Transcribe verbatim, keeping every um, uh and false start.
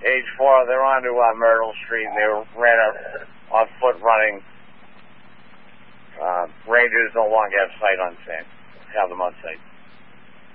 age four. They're onto uh, Myrtle Street, and they ran out on foot running. Uh, Rangers no longer have sight on scene. Have them on site.